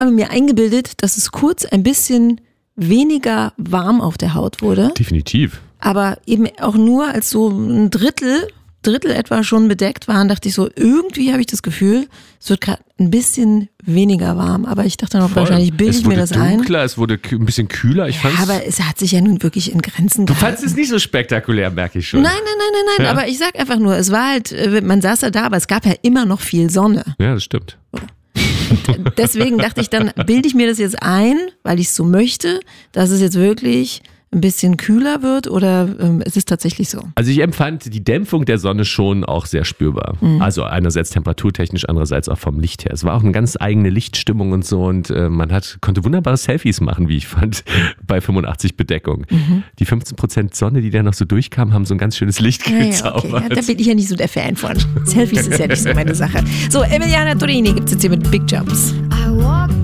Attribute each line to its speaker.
Speaker 1: habe mir eingebildet, dass es kurz ein bisschen weniger warm auf der Haut wurde.
Speaker 2: Definitiv.
Speaker 1: Aber eben auch nur als so ein Drittel etwa schon bedeckt waren, dachte ich so, irgendwie habe ich das Gefühl, es wird gerade ein bisschen weniger warm. Aber ich dachte noch, wahrscheinlich bilde ich mir das ein.
Speaker 2: Es wurde dunkler, es wurde ein bisschen kühler.
Speaker 1: Aber es hat sich ja nun wirklich in Grenzen gehalten.
Speaker 2: Du fandest es nicht so spektakulär, merke ich schon.
Speaker 1: Nein. Ja? Aber ich sag einfach nur, es war halt, man saß da, aber es gab ja immer noch viel Sonne.
Speaker 2: Ja, das stimmt.
Speaker 1: Und deswegen dachte ich dann, bilde ich mir das jetzt ein, weil ich es so möchte, dass es jetzt wirklich ein bisschen kühler wird oder es ist tatsächlich so? Also
Speaker 2: ich empfand die Dämpfung der Sonne schon auch sehr spürbar. Also einerseits temperaturtechnisch, andererseits auch vom Licht her. Es war auch eine ganz eigene Lichtstimmung und so und man konnte wunderbare Selfies machen, wie ich fand, bei 85 Bedeckung. Die 15% Sonne, die da noch so durchkam, haben so ein ganz schönes Licht gezaubert.
Speaker 1: Okay. Ja, da bin ich ja nicht so der Fan von. Selfies ist ja nicht so meine Sache. So, Emiliana Torini gibt es jetzt hier mit Big Jumps.
Speaker 3: I walk